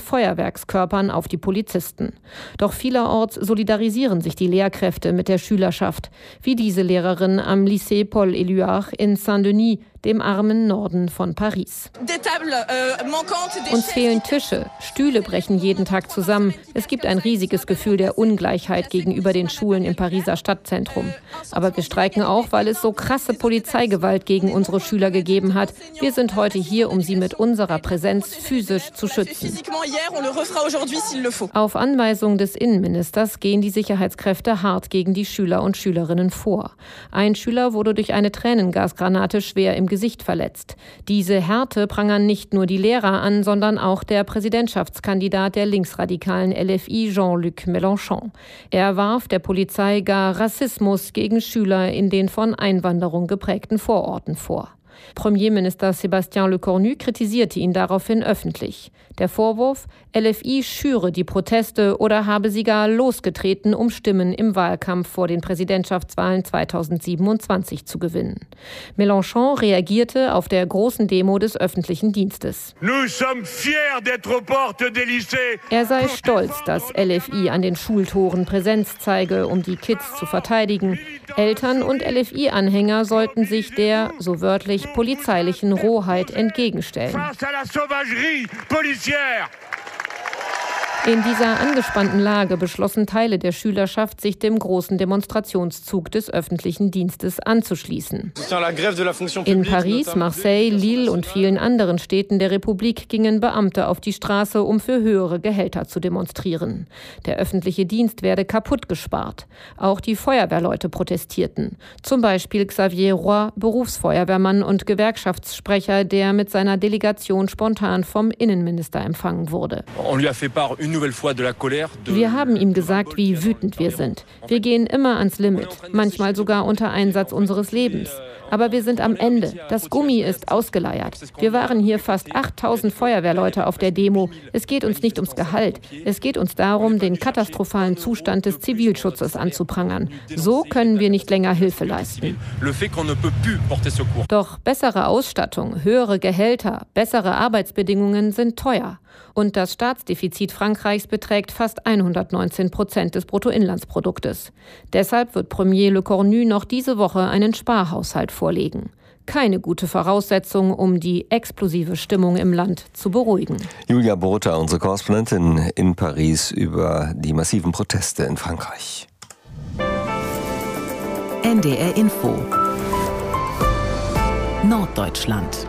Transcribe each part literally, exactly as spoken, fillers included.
Feuerwerkskörpern auf die Polizisten. Doch vielerorts solidarisieren sich die Lehrkräfte mit der Schülerschaft, wie diese Lehrerin am Lycée Paul Éluard in Saint-Denis, dem armen Norden von Paris. Uns fehlen Tische, Stühle brechen jeden Tag zusammen. Es gibt ein riesiges Gefühl der Ungleichheit gegenüber den Schulen im Pariser Stadtzentrum. Aber wir streiken auch, weil es so krasse Polizeigewalt gegen unsere Schüler gegeben hat. Wir sind heute hier, um sie mit unserer Präsenz physisch zu schützen. Auf Anweisung des Innenministers gehen die Sicherheitskräfte hart gegen die Schüler und Schülerinnen vor. Ein Schüler wurde durch eine Tränengasgranate schwer im Gesicht verletzt. Diese Härte prangern nicht nur die Lehrer an, sondern auch der Präsidentschaftskandidat der linksradikalen L F I, Jean-Luc Mélenchon. Er warf der Polizei gar Rassismus gegen Schüler in den von Einwanderung geprägten Vororten vor. Premierminister Sébastien Lecornu kritisierte ihn daraufhin öffentlich. Der Vorwurf, L F I schüre die Proteste oder habe sie gar losgetreten, um Stimmen im Wahlkampf vor den Präsidentschaftswahlen zweitausendsiebenundzwanzig zu gewinnen. Mélenchon reagierte auf der großen Demo des öffentlichen Dienstes. Er sei stolz, dass L F I an den Schultoren Präsenz zeige, um die Kids zu verteidigen. Eltern und L F I-Anhänger sollten sich der, so wörtlich, polizeilichen Rohheit entgegenstellen. In dieser angespannten Lage beschlossen Teile der Schülerschaft, sich dem großen Demonstrationszug des öffentlichen Dienstes anzuschließen. In Paris, Marseille, Lille und vielen anderen Städten der Republik gingen Beamte auf die Straße, um für höhere Gehälter zu demonstrieren. Der öffentliche Dienst werde kaputt gespart. Auch die Feuerwehrleute protestierten. Zum Beispiel Xavier Roy, Berufsfeuerwehrmann und Gewerkschaftssprecher, der mit seiner Delegation spontan vom Innenminister empfangen wurde. Wir haben ihm gesagt, wie wütend wir sind. Wir gehen immer ans Limit, manchmal sogar unter Einsatz unseres Lebens. Aber wir sind am Ende. Das Gummi ist ausgeleiert. Wir waren hier fast achttausend Feuerwehrleute auf der Demo. Es geht uns nicht ums Gehalt. Es geht uns darum, den katastrophalen Zustand des Zivilschutzes anzuprangern. So können wir nicht länger Hilfe leisten. Doch bessere Ausstattung, höhere Gehälter, bessere Arbeitsbedingungen sind teuer. Und das Staatsdefizit Frankreichs beträgt fast hundertneunzehn Prozent des Bruttoinlandsproduktes. Deshalb wird Premier Lecornu noch diese Woche einen Sparhaushalt vorlegen. Keine gute Voraussetzung, um die explosive Stimmung im Land zu beruhigen. Julia Botha, unsere Korrespondentin in Paris, über die massiven Proteste in Frankreich. N D R Info Norddeutschland.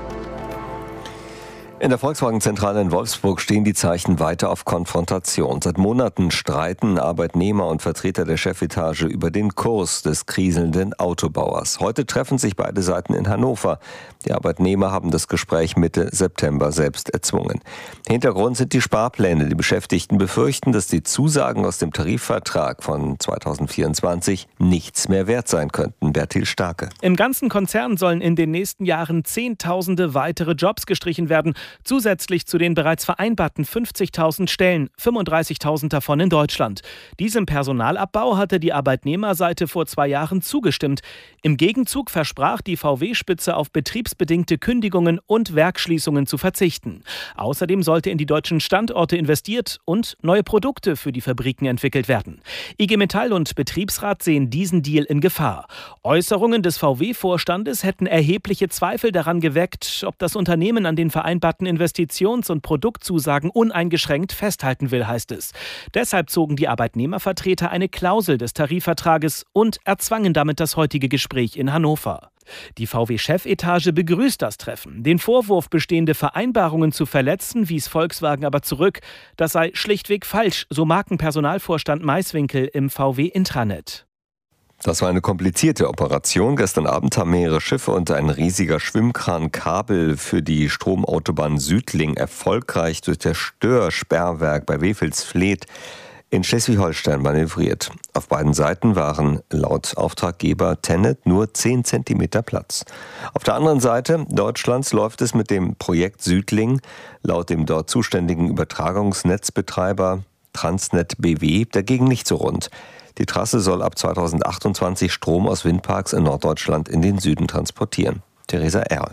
In der Volkswagen-Zentrale in Wolfsburg stehen die Zeichen weiter auf Konfrontation. Seit Monaten streiten Arbeitnehmer und Vertreter der Chefetage über den Kurs des kriselnden Autobauers. Heute treffen sich beide Seiten in Hannover. Die Arbeitnehmer haben das Gespräch Mitte September selbst erzwungen. Hintergrund sind die Sparpläne. Die Beschäftigten befürchten, dass die Zusagen aus dem Tarifvertrag von zweitausendvierundzwanzig nichts mehr wert sein könnten. Bertil Starke. Im ganzen Konzern sollen in den nächsten Jahren Zehntausende weitere Jobs gestrichen werden. Zusätzlich zu den bereits vereinbarten fünfzigtausend Stellen, fünfunddreißigtausend davon in Deutschland. Diesem Personalabbau hatte die Arbeitnehmerseite vor zwei Jahren zugestimmt. Im Gegenzug versprach die V W-Spitze auf betriebsbedingte Kündigungen und Werksschließungen zu verzichten. Außerdem sollte in die deutschen Standorte investiert und neue Produkte für die Fabriken entwickelt werden. I G Metall und Betriebsrat sehen diesen Deal in Gefahr. Äußerungen des V W-Vorstandes hätten erhebliche Zweifel daran geweckt, ob das Unternehmen an den vereinbarten Investitions- und Produktzusagen uneingeschränkt festhalten will, heißt es. Deshalb zogen die Arbeitnehmervertreter eine Klausel des Tarifvertrages und erzwangen damit das heutige Gespräch in Hannover. Die V W-Chefetage begrüßt das Treffen. Den Vorwurf, bestehende Vereinbarungen zu verletzen, wies Volkswagen aber zurück. Das sei schlichtweg falsch, so Markenpersonalvorstand Maiswinkel im V W-Intranet. Das war eine komplizierte Operation. Gestern Abend haben mehrere Schiffe und ein riesiger Schwimmkran Kabel für die Stromautobahn Südling erfolgreich durch das Störsperrwerk bei Wewelsfleth in Schleswig-Holstein manövriert. Auf beiden Seiten waren laut Auftraggeber Tennet nur zehn Zentimeter Platz. Auf der anderen Seite Deutschlands läuft es mit dem Projekt Südling laut dem dort zuständigen Übertragungsnetzbetreiber Transnet B W dagegen nicht so rund. Die Trasse soll ab zweitausendachtundzwanzig Strom aus Windparks in Norddeutschland in den Süden transportieren. Theresa Erl.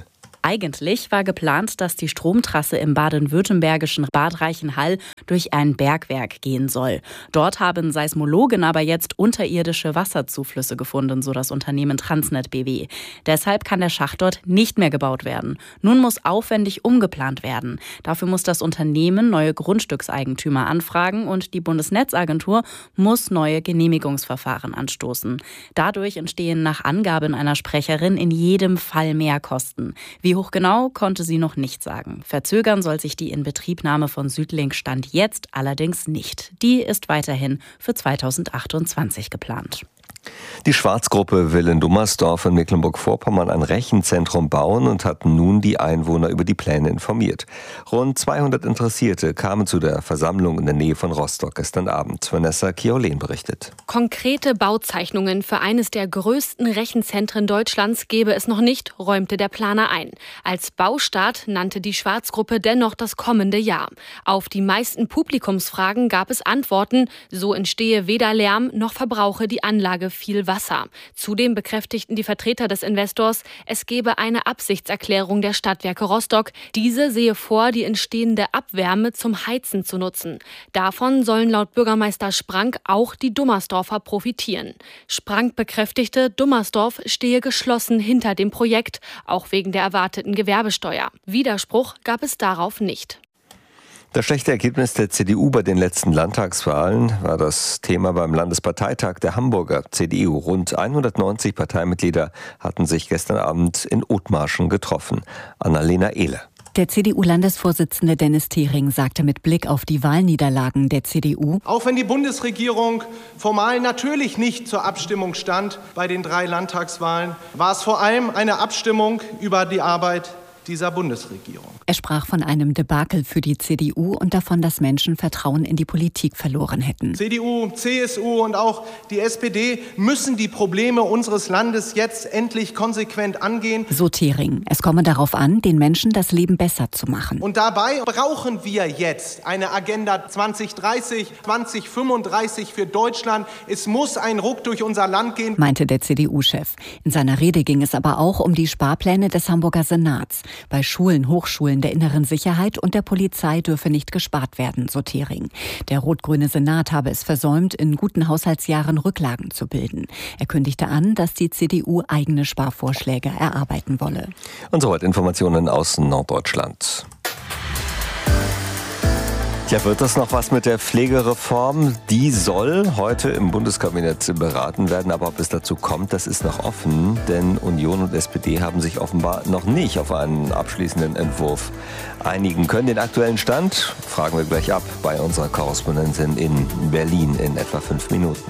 Eigentlich war geplant, dass die Stromtrasse im baden-württembergischen Bad Reichenhall durch ein Bergwerk gehen soll. Dort haben Seismologen aber jetzt unterirdische Wasserzuflüsse gefunden, so das Unternehmen Transnet B W. Deshalb kann der Schacht dort nicht mehr gebaut werden. Nun muss aufwendig umgeplant werden. Dafür muss das Unternehmen neue Grundstückseigentümer anfragen und die Bundesnetzagentur muss neue Genehmigungsverfahren anstoßen. Dadurch entstehen nach Angaben einer Sprecherin in jedem Fall mehr Kosten. Wie hoch genau, konnte sie noch nicht sagen. Verzögern soll sich die Inbetriebnahme von Südlink Stand jetzt allerdings nicht. Die ist weiterhin für zweitausendachtundzwanzig geplant. Die Schwarz-Gruppe will in Dummersdorf in Mecklenburg-Vorpommern ein Rechenzentrum bauen und hat nun die Einwohner über die Pläne informiert. Rund zweihundert Interessierte kamen zu der Versammlung in der Nähe von Rostock gestern Abend. Vanessa Kiolen berichtet. Konkrete Bauzeichnungen für eines der größten Rechenzentren Deutschlands gebe es noch nicht, räumte der Planer ein. Als Baustart nannte die Schwarz-Gruppe dennoch das kommende Jahr. Auf die meisten Publikumsfragen gab es Antworten. So entstehe weder Lärm noch verbrauche die Anlage viel Wasser. Zudem bekräftigten die Vertreter des Investors, es gebe eine Absichtserklärung der Stadtwerke Rostock. Diese sehe vor, die entstehende Abwärme zum Heizen zu nutzen. Davon sollen laut Bürgermeister Sprank auch die Dummersdorfer profitieren. Sprank bekräftigte, Dummersdorf stehe geschlossen hinter dem Projekt, auch wegen der erwarteten Gewerbesteuer. Widerspruch gab es darauf nicht. Das schlechte Ergebnis der C D U bei den letzten Landtagswahlen war das Thema beim Landesparteitag der Hamburger C D U. Rund hundertneunzig Parteimitglieder hatten sich gestern Abend in Othmarschen getroffen. Annalena Ehle. Der C D U-Landesvorsitzende Dennis Thiering sagte mit Blick auf die Wahlniederlagen der C D U: Auch wenn die Bundesregierung formal natürlich nicht zur Abstimmung stand bei den drei Landtagswahlen, war es vor allem eine Abstimmung über die Arbeit dieser Bundesregierung. Er sprach von einem Debakel für die C D U und davon, dass Menschen Vertrauen in die Politik verloren hätten. C D U, C S U und auch die S P D müssen die Probleme unseres Landes jetzt endlich konsequent angehen. So Thiering. Es komme darauf an, den Menschen das Leben besser zu machen. Und dabei brauchen wir jetzt eine Agenda zwanzig dreißig, zwanzig fünfunddreißig für Deutschland. Es muss ein Ruck durch unser Land gehen, meinte der C D U-Chef. In seiner Rede ging es aber auch um die Sparpläne des Hamburger Senats. Bei Schulen, Hochschulen der inneren Sicherheit und der Polizei dürfe nicht gespart werden, so Thiering. Der rot-grüne Senat habe es versäumt, in guten Haushaltsjahren Rücklagen zu bilden. Er kündigte an, dass die C D U eigene Sparvorschläge erarbeiten wolle. Und soweit Informationen aus Norddeutschland. Ja, wird das noch was mit der Pflegereform? Die soll heute im Bundeskabinett beraten werden, aber ob es dazu kommt, das ist noch offen, denn Union und S P D haben sich offenbar noch nicht auf einen abschließenden Entwurf einigen können. Den aktuellen Stand fragen wir gleich ab bei unserer Korrespondentin in Berlin in etwa fünf Minuten.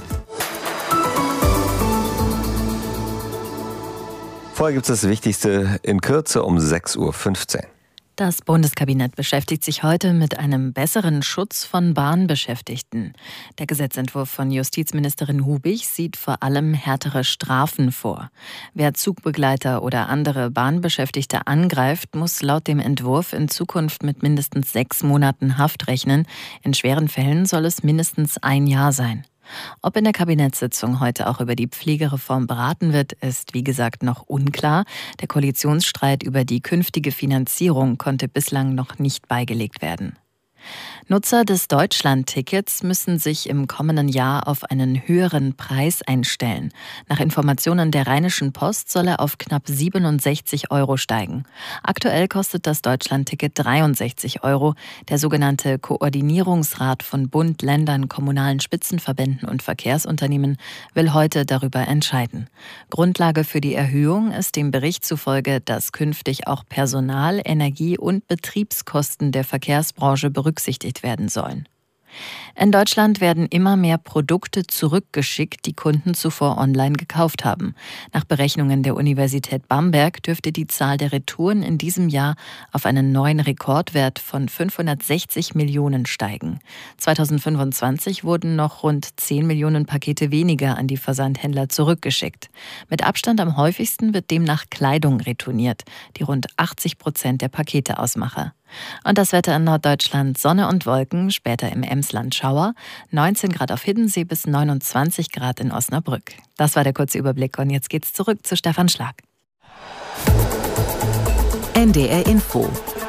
Vorher gibt es das Wichtigste in Kürze um sechs Uhr fünfzehn. Das Bundeskabinett beschäftigt sich heute mit einem besseren Schutz von Bahnbeschäftigten. Der Gesetzentwurf von Justizministerin Hubig sieht vor allem härtere Strafen vor. Wer Zugbegleiter oder andere Bahnbeschäftigte angreift, muss laut dem Entwurf in Zukunft mit mindestens sechs Monaten Haft rechnen. In schweren Fällen soll es mindestens ein Jahr sein. Ob in der Kabinettssitzung heute auch über die Pflegereform beraten wird, ist wie gesagt noch unklar. Der Koalitionsstreit über die künftige Finanzierung konnte bislang noch nicht beigelegt werden. Nutzer des Deutschland-Tickets müssen sich im kommenden Jahr auf einen höheren Preis einstellen. Nach Informationen der Rheinischen Post soll er auf knapp siebenundsechzig Euro steigen. Aktuell kostet das Deutschland-Ticket dreiundsechzig Euro. Der sogenannte Koordinierungsrat von Bund, Ländern, kommunalen Spitzenverbänden und Verkehrsunternehmen will heute darüber entscheiden. Grundlage für die Erhöhung ist dem Bericht zufolge, dass künftig auch Personal-, Energie- und Betriebskosten der Verkehrsbranche berücksichtigt werden sollen. In Deutschland werden immer mehr Produkte zurückgeschickt, die Kunden zuvor online gekauft haben. Nach Berechnungen der Universität Bamberg dürfte die Zahl der Retouren in diesem Jahr auf einen neuen Rekordwert von fünfhundertsechzig Millionen steigen. zweitausendfünfundzwanzig wurden noch rund zehn Millionen Pakete weniger an die Versandhändler zurückgeschickt. Mit Abstand am häufigsten wird demnach Kleidung retourniert, die rund achtzig Prozent der Pakete ausmache. Und das Wetter in Norddeutschland: Sonne und Wolken, später im Emsland Schauer, neunzehn Grad auf Hiddensee bis neunundzwanzig Grad in Osnabrück. Das war der kurze Überblick und jetzt geht's zurück zu Stefan Schlag. N D R Info.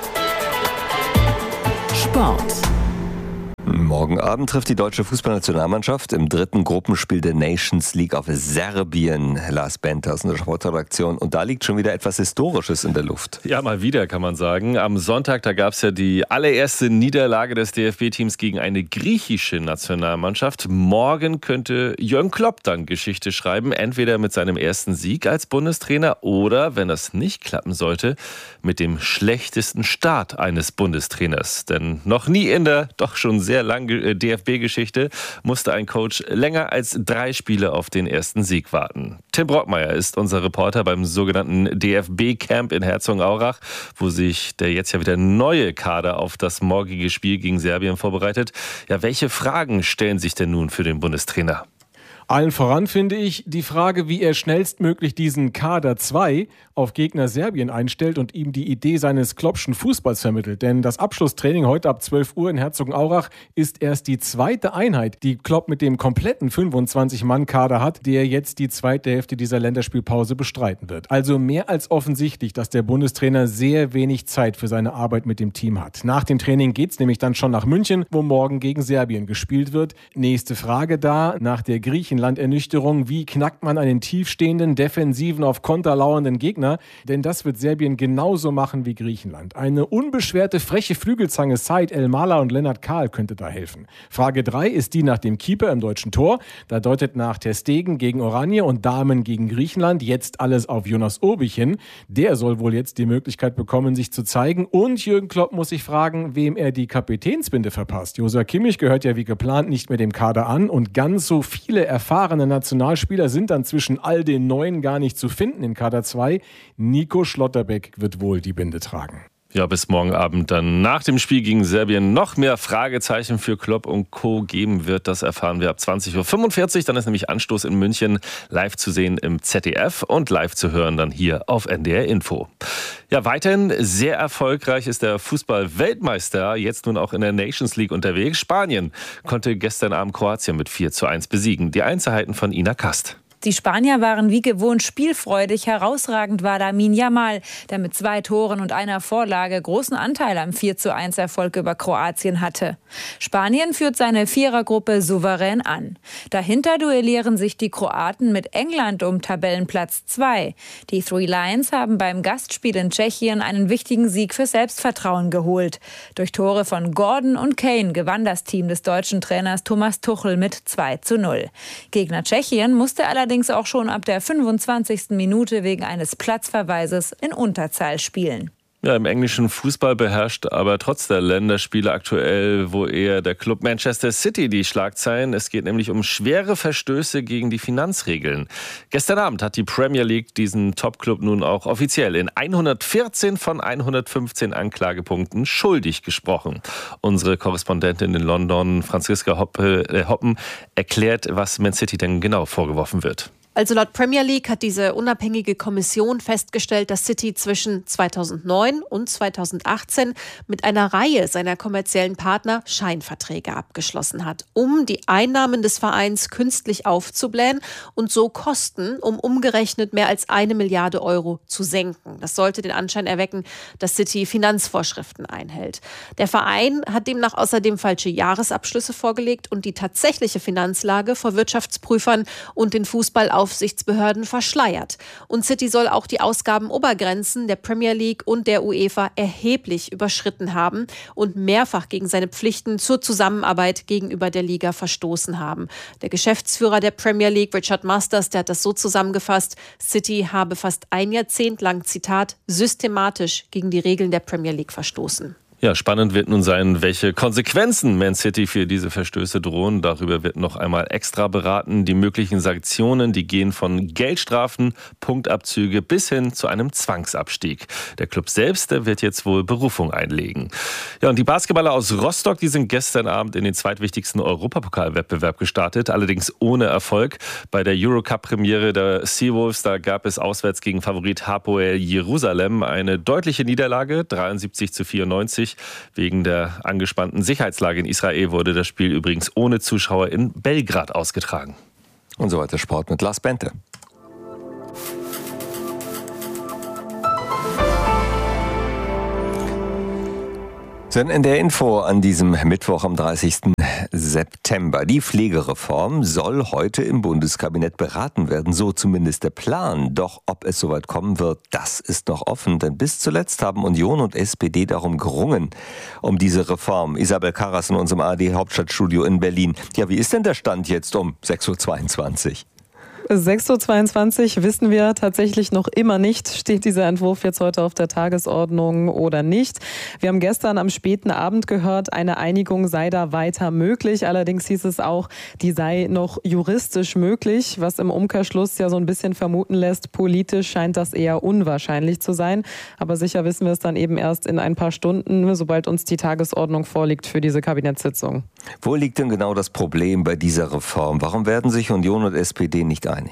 Sport. Morgen Abend trifft die deutsche Fußballnationalmannschaft im dritten Gruppenspiel der Nations League auf Serbien. Lars Bente aus der Sportredaktion. Und da liegt schon wieder etwas Historisches in der Luft. Ja, mal wieder kann man sagen. Am Sonntag, da gab es ja die allererste Niederlage des D F B-Teams gegen eine griechische Nationalmannschaft. Morgen könnte Jürgen Klopp dann Geschichte schreiben. Entweder mit seinem ersten Sieg als Bundestrainer oder, wenn das nicht klappen sollte, mit dem schlechtesten Start eines Bundestrainers. Denn noch nie in der doch schon sehr langen D F B-Geschichte musste ein Coach länger als drei Spiele auf den ersten Sieg warten. Tim Brockmeier ist unser Reporter beim sogenannten D F B-Camp in Herzogenaurach, wo sich der jetzt ja wieder neue Kader auf das morgige Spiel gegen Serbien vorbereitet. Ja, welche Fragen stellen sich denn nun für den Bundestrainer? Allen voran finde ich die Frage, wie er schnellstmöglich diesen Kader zwei auf Gegner Serbien einstellt und ihm die Idee seines Kloppschen Fußballs vermittelt. Denn das Abschlusstraining heute ab zwölf Uhr in Herzogenaurach ist erst die zweite Einheit, die Klopp mit dem kompletten fünfundzwanzig-Mann-Kader hat, der jetzt die zweite Hälfte dieser Länderspielpause bestreiten wird. Also mehr als offensichtlich, dass der Bundestrainer sehr wenig Zeit für seine Arbeit mit dem Team hat. Nach dem Training geht's nämlich dann schon nach München, wo morgen gegen Serbien gespielt wird. Nächste Frage da, nach der Griechenland-Ernüchterung, wie knackt man einen tiefstehenden, defensiven, auf Konter lauernden Gegner? Denn das wird Serbien genauso machen wie Griechenland. Eine unbeschwerte, freche Flügelzange Said El-Mala und Lennart Kahl könnte da helfen. Frage drei ist die nach dem Keeper im deutschen Tor. Da deutet nach ter Stegen gegen Oranje und Damen gegen Griechenland jetzt alles auf Jonas Urbich hin. Der soll wohl jetzt die Möglichkeit bekommen, sich zu zeigen. Und Jürgen Klopp muss sich fragen, wem er die Kapitänsbinde verpasst. Joshua Kimmich gehört ja wie geplant nicht mehr dem Kader an. Und ganz so viele erfahrene Nationalspieler sind dann zwischen all den Neuen gar nicht zu finden in Kader zwei. Nico Schlotterbeck wird wohl die Binde tragen. Ja, bis morgen Abend dann nach dem Spiel gegen Serbien noch mehr Fragezeichen für Klopp und Co. geben wird. Das erfahren wir ab zwanzig Uhr fünfundvierzig. Dann ist nämlich Anstoß in München live zu sehen im Z D F und live zu hören dann hier auf N D R Info. Ja, weiterhin sehr erfolgreich ist der Fußball-Weltmeister jetzt nun auch in der Nations League unterwegs. Spanien konnte gestern Abend Kroatien mit vier zu eins besiegen. Die Einzelheiten von Ina Kast. Die Spanier waren wie gewohnt spielfreudig. Herausragend war Lamine Yamal, der mit zwei Toren und einer Vorlage großen Anteil am vier zu eins Erfolg über Kroatien hatte. Spanien führt seine Vierergruppe souverän an. Dahinter duellieren sich die Kroaten mit England um Tabellenplatz zwei. Die Three Lions haben beim Gastspiel in Tschechien einen wichtigen Sieg für Selbstvertrauen geholt. Durch Tore von Gordon und Kane gewann das Team des deutschen Trainers Thomas Tuchel mit zwei zu null. Gegner Tschechien musste allerdings auch schon ab der fünfundzwanzigsten Minute wegen eines Platzverweises in Unterzahl spielen. Ja, im englischen Fußball beherrscht aber trotz der Länderspiele aktuell wo eher der Club Manchester City die Schlagzeilen. Es geht nämlich um schwere Verstöße gegen die Finanzregeln. Gestern Abend hat die Premier League diesen Top-Club nun auch offiziell in hundertvierzehn von hundertfünfzehn Anklagepunkten schuldig gesprochen. Unsere Korrespondentin in London, Franziska Hoppe, äh, Hoppen, erklärt, was Man City denn genau vorgeworfen wird. Also laut Premier League hat diese unabhängige Kommission festgestellt, dass City zwischen zweitausendneun und zweitausendachtzehn mit einer Reihe seiner kommerziellen Partner Scheinverträge abgeschlossen hat, um die Einnahmen des Vereins künstlich aufzublähen und so Kosten um umgerechnet mehr als eine Milliarde Euro zu senken. Das sollte den Anschein erwecken, dass City Finanzvorschriften einhält. Der Verein hat demnach außerdem falsche Jahresabschlüsse vorgelegt und die tatsächliche Finanzlage vor Wirtschaftsprüfern und den Fußball Aufsichtsbehörden verschleiert. Und City soll auch die Ausgabenobergrenzen der Premier League und der UEFA erheblich überschritten haben und mehrfach gegen seine Pflichten zur Zusammenarbeit gegenüber der Liga verstoßen haben. Der Geschäftsführer der Premier League, Richard Masters, der hat das so zusammengefasst: City habe fast ein Jahrzehnt lang, Zitat, systematisch gegen die Regeln der Premier League verstoßen. Ja, spannend wird nun sein, welche Konsequenzen Man City für diese Verstöße drohen. Darüber wird noch einmal extra beraten. Die möglichen Sanktionen, die gehen von Geldstrafen, Punktabzüge bis hin zu einem Zwangsabstieg. Der Club selbst, der wird jetzt wohl Berufung einlegen. Ja, und die Basketballer aus Rostock, die sind gestern Abend in den zweitwichtigsten Europapokalwettbewerb gestartet, allerdings ohne Erfolg. Bei der Eurocup-Premiere der Seawolves, da gab es auswärts gegen Favorit Hapoel Jerusalem eine deutliche Niederlage, dreiundsiebzig zu vierundneunzig. Wegen der angespannten Sicherheitslage in Israel wurde das Spiel übrigens ohne Zuschauer in Belgrad ausgetragen. Und so weiter Sport mit Lars Bente. Dann in der Info an diesem Mittwoch am dreißigsten September. Die Pflegereform soll heute im Bundeskabinett beraten werden, so zumindest der Plan. Doch ob es soweit kommen wird, das ist noch offen. Denn bis zuletzt haben Union und S P D darum gerungen, um diese Reform. Isabel Karras in unserem A R D-Hauptstadtstudio in Berlin. Ja, wie ist denn der Stand jetzt um sechs Uhr zweiundzwanzig? sechs Uhr zweiundzwanzig wissen wir tatsächlich noch immer nicht, steht dieser Entwurf jetzt heute auf der Tagesordnung oder nicht. Wir haben gestern am späten Abend gehört, eine Einigung sei da weiter möglich. Allerdings hieß es auch, die sei noch juristisch möglich, was im Umkehrschluss ja so ein bisschen vermuten lässt, politisch scheint das eher unwahrscheinlich zu sein. Aber sicher wissen wir es dann eben erst in ein paar Stunden, sobald uns die Tagesordnung vorliegt für diese Kabinettssitzung. Wo liegt denn genau das Problem bei dieser Reform? Warum werden sich Union und S P D nicht einig?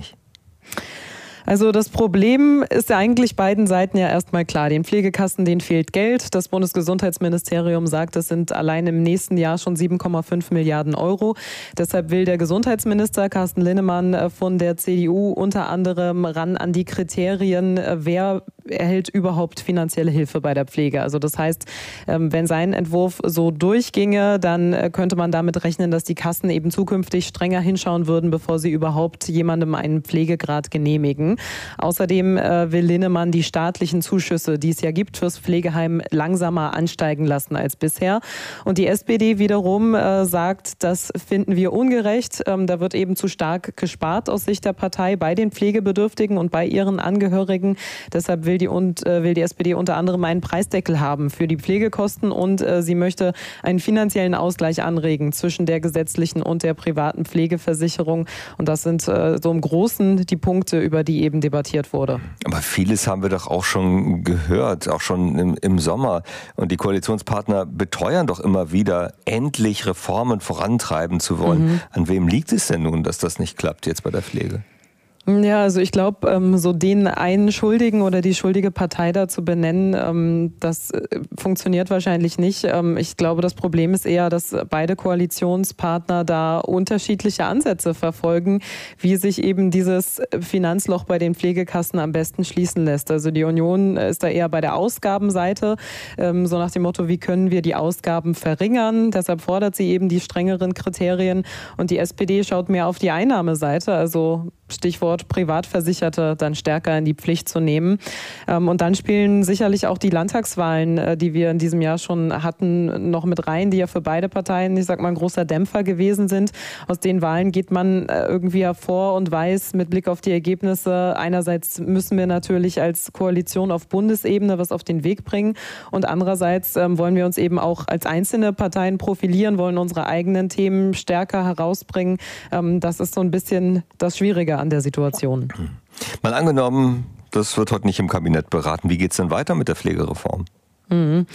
Also das Problem ist ja eigentlich beiden Seiten ja erstmal klar. Den Pflegekassen, denen fehlt Geld. Das Bundesgesundheitsministerium sagt, es sind allein im nächsten Jahr schon sieben Komma fünf Milliarden Euro. Deshalb will der Gesundheitsminister Carsten Linnemann von der C D U unter anderem ran an die Kriterien, wer erhält überhaupt finanzielle Hilfe bei der Pflege. Also das heißt, wenn sein Entwurf so durchginge, dann könnte man damit rechnen, dass die Kassen eben zukünftig strenger hinschauen würden, bevor sie überhaupt jemandem einen Pflegegrad genehmigen. Außerdem äh, will Linnemann die staatlichen Zuschüsse, die es ja gibt fürs Pflegeheim, langsamer ansteigen lassen als bisher. Und die S P D wiederum äh, sagt, das finden wir ungerecht. Ähm, da wird eben zu stark gespart aus Sicht der Partei bei den Pflegebedürftigen und bei ihren Angehörigen. Deshalb will die, und, äh, will die S P D unter anderem einen Preisdeckel haben für die Pflegekosten und äh, sie möchte einen finanziellen Ausgleich anregen zwischen der gesetzlichen und der privaten Pflegeversicherung. Und das sind äh, so im Großen die Punkte, über die eben debattiert wurde. Aber vieles haben wir doch auch schon gehört, auch schon im, im Sommer. Und die Koalitionspartner beteuern doch immer wieder, endlich Reformen vorantreiben zu wollen. Mhm. An wem liegt es denn nun, dass das nicht klappt jetzt bei der Pflege? Ja, also ich glaube, so den einen Schuldigen oder die schuldige Partei da zu benennen, das funktioniert wahrscheinlich nicht. Ich glaube, das Problem ist eher, dass beide Koalitionspartner da unterschiedliche Ansätze verfolgen, wie sich eben dieses Finanzloch bei den Pflegekassen am besten schließen lässt. Also die Union ist da eher bei der Ausgabenseite, so nach dem Motto, wie können wir die Ausgaben verringern? Deshalb fordert sie eben die strengeren Kriterien und die S P D schaut mehr auf die Einnahmeseite, also Stichwort Privatversicherte dann stärker in die Pflicht zu nehmen. Und dann spielen sicherlich auch die Landtagswahlen, die wir in diesem Jahr schon hatten, noch mit rein, die ja für beide Parteien, ich sag mal, ein großer Dämpfer gewesen sind. Aus den Wahlen geht man irgendwie hervor und weiß mit Blick auf die Ergebnisse, einerseits müssen wir natürlich als Koalition auf Bundesebene was auf den Weg bringen und andererseits wollen wir uns eben auch als einzelne Parteien profilieren, wollen unsere eigenen Themen stärker herausbringen. Das ist so ein bisschen das Schwierige an der Situation. Mal angenommen, das wird heute nicht im Kabinett beraten. Wie geht es denn weiter mit der Pflegereform? Mhm.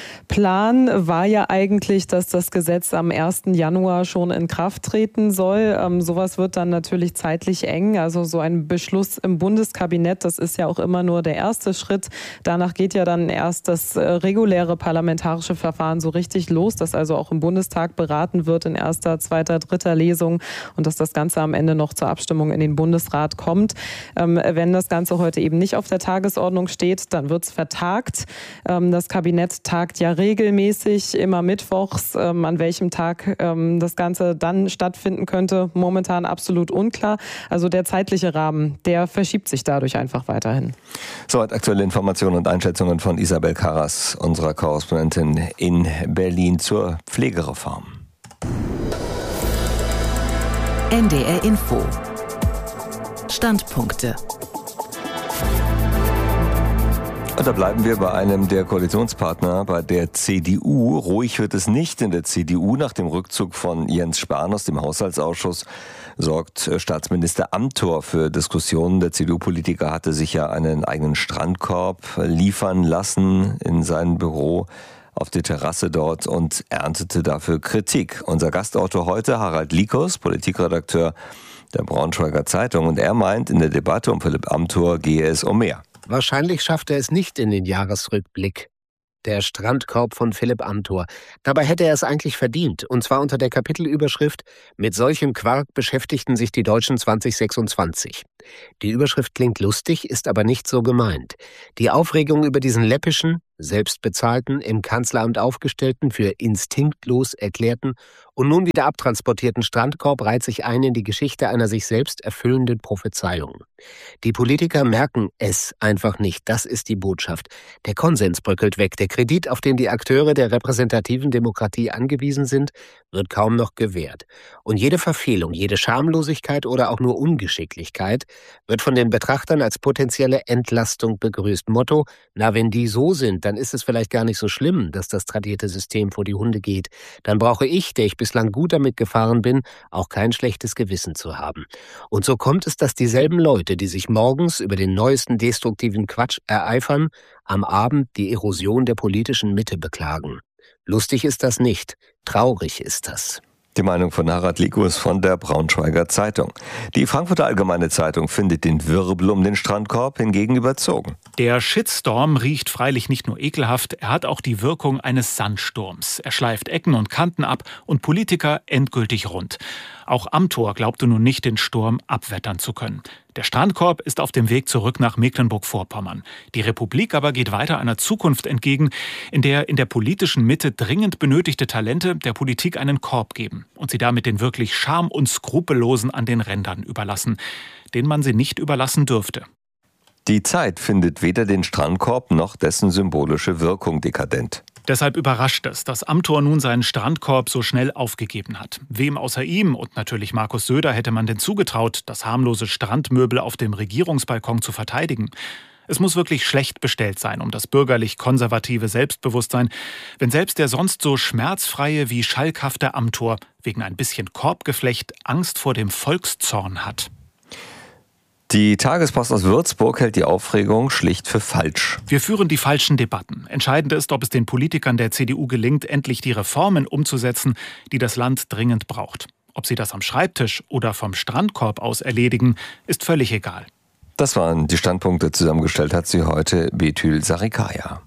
Plan war ja eigentlich, dass das Gesetz am ersten Januar schon in Kraft treten soll. Ähm, sowas wird dann natürlich zeitlich eng. Also so ein Beschluss im Bundeskabinett, das ist ja auch immer nur der erste Schritt. Danach geht ja dann erst das äh, reguläre parlamentarische Verfahren so richtig los, das also auch im Bundestag beraten wird in erster, zweiter, dritter Lesung und dass das Ganze am Ende noch zur Abstimmung in den Bundesrat kommt. Ähm, wenn das Ganze heute eben nicht auf der Tagesordnung steht, dann wird es vertagt. Ähm, das Kabinett tagt ja regelmäßig, immer mittwochs. Ähm, an welchem Tag ähm, das Ganze dann stattfinden könnte, momentan absolut unklar. Also der zeitliche Rahmen, der verschiebt sich dadurch einfach weiterhin. Soweit aktuelle Informationen und Einschätzungen von Isabel Karras, unserer Korrespondentin in Berlin zur Pflegereform. N D R Info. Standpunkte. Und da bleiben wir bei einem der Koalitionspartner, bei der C D U. Ruhig wird es nicht in der C D U. Nach dem Rückzug von Jens Spahn aus dem Haushaltsausschuss sorgt Staatsminister Amthor für Diskussionen. Der C D U-Politiker hatte sich ja einen eigenen Strandkorb liefern lassen in sein Büro auf der Terrasse dort und erntete dafür Kritik. Unser Gastautor heute, Harald Likos, Politikredakteur der Braunschweiger Zeitung. Und er meint, in der Debatte um Philipp Amthor gehe es um mehr. Wahrscheinlich schafft er es nicht in den Jahresrückblick. Der Strandkorb von Philipp Amthor. Dabei hätte er es eigentlich verdient. Und zwar unter der Kapitelüberschrift: Mit solchem Quark beschäftigten sich die Deutschen zwanzig sechsundzwanzig. Die Überschrift klingt lustig, ist aber nicht so gemeint. Die Aufregung über diesen läppischen, selbstbezahlten, im Kanzleramt aufgestellten, für instinktlos erklärten und nun wieder abtransportierten Strandkorb reiht sich ein in die Geschichte einer sich selbst erfüllenden Prophezeiung. Die Politiker merken es einfach nicht, das ist die Botschaft. Der Konsens bröckelt weg, der Kredit, auf den die Akteure der repräsentativen Demokratie angewiesen sind, wird kaum noch gewährt. Und jede Verfehlung, jede Schamlosigkeit oder auch nur Ungeschicklichkeit wird von den Betrachtern als potenzielle Entlastung begrüßt. Motto, na wenn die so sind, dann ist es vielleicht gar nicht so schlimm, dass das tradierte System vor die Hunde geht. Dann brauche ich, der ich bislang gut damit gefahren bin, auch kein schlechtes Gewissen zu haben. Und so kommt es, dass dieselben Leute, die sich morgens über den neuesten destruktiven Quatsch ereifern, am Abend die Erosion der politischen Mitte beklagen. Lustig ist das nicht, traurig ist das. Die Meinung von Harald Likus von der Braunschweiger Zeitung. Die Frankfurter Allgemeine Zeitung findet den Wirbel um den Strandkorb hingegen überzogen. Der Shitstorm riecht freilich nicht nur ekelhaft, er hat auch die Wirkung eines Sandsturms. Er schleift Ecken und Kanten ab und Politiker endgültig rund. Auch Amthor glaubte nun nicht, den Sturm abwettern zu können. Der Strandkorb ist auf dem Weg zurück nach Mecklenburg-Vorpommern. Die Republik aber geht weiter einer Zukunft entgegen, in der in der politischen Mitte dringend benötigte Talente der Politik einen Korb geben und sie damit den wirklich Scham- und Skrupellosen an den Rändern überlassen, denen man sie nicht überlassen dürfte. Die Zeit findet weder den Strandkorb noch dessen symbolische Wirkung dekadent. Deshalb überrascht es, dass Amthor nun seinen Strandkorb so schnell aufgegeben hat. Wem außer ihm und natürlich Markus Söder hätte man denn zugetraut, das harmlose Strandmöbel auf dem Regierungsbalkon zu verteidigen? Es muss wirklich schlecht bestellt sein um das bürgerlich-konservative Selbstbewusstsein, wenn selbst der sonst so schmerzfreie wie schalkhafte Amthor wegen ein bisschen Korbgeflecht Angst vor dem Volkszorn hat. Die Tagespost aus Würzburg hält die Aufregung schlicht für falsch. Wir führen die falschen Debatten. Entscheidend ist, ob es den Politikern der C D U gelingt, endlich die Reformen umzusetzen, die das Land dringend braucht. Ob sie das am Schreibtisch oder vom Strandkorb aus erledigen, ist völlig egal. Das waren die Standpunkte. Zusammengestellt hat sie heute Betül Sarikaya.